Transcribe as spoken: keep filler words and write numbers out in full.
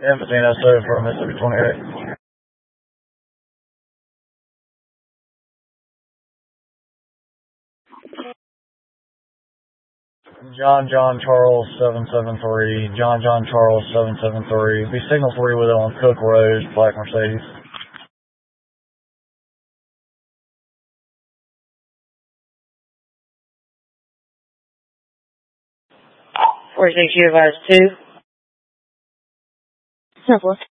Empathy, that's so for Mississippi twenty-eight. John John Charles seven seven three. John John Charles seven seven three. Be signal three with it on Cook Road, Black Mercedes. four six, you advise two. Simple.